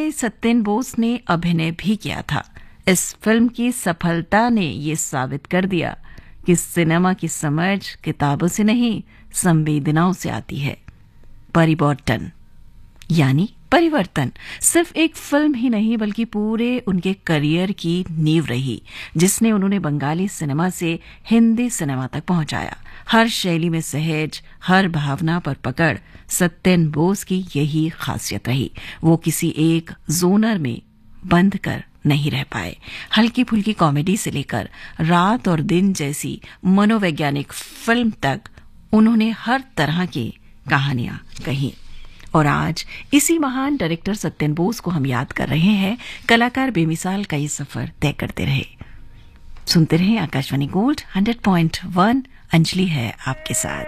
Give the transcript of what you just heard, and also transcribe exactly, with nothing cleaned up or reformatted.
में सत्येन बोस ने अभिनय भी किया था। इस फिल्म की सफलता ने ये साबित कर दिया कि सिनेमा की समझ किताबों से नहीं, संवेदनाओं से आती है। परिवर्तन यानी परिवर्तन सिर्फ एक फिल्म ही नहीं बल्कि पूरे उनके करियर की नींव रही, जिसने उन्होंने बंगाली सिनेमा से हिंदी सिनेमा तक पहुंचाया। हर शैली में सहज, हर भावना पर पकड़, सत्येन बोस की यही खासियत रही। वो किसी एक जोनर में बंद कर नहीं रह पाए। हल्की फुल्की कॉमेडी से लेकर रात और दिन जैसी मनोवैज्ञानिक फिल्म तक उन्होंने हर तरह की कहानियां कही। और आज इसी महान डायरेक्टर सत्येन बोस को हम याद कर रहे हैं। कलाकार बेमिसाल का ये सफर तय करते रहे। सुनते रहे Akashvani gold hundred point one. Anjali है आपके साथ।